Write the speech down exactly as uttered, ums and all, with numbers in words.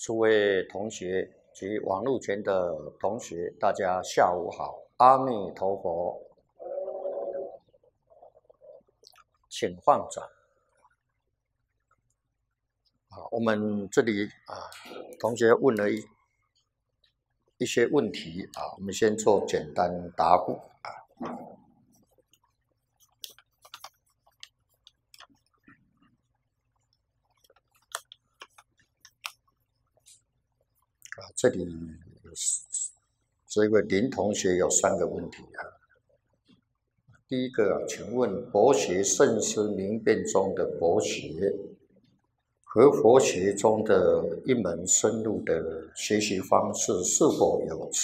诸位同学及网络前的同学，大家下午好，阿弥陀佛，请放掌。啊，我们这里啊，同学问了一一些问题啊，我们先做简单答复啊。啊，这里这位林同学有三个问题啊。第一个，请问佛学慎思明辨中的佛学和佛学中的一门深入的学习方式是否有